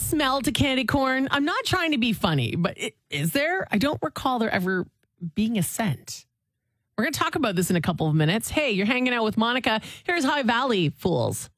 smell to candy corn? I'm not trying to be funny, but is there? I don't recall there ever being a scent. We're going to talk about this in a couple of minutes. Hey, you're hanging out with Monica. Here's High Valley Fools.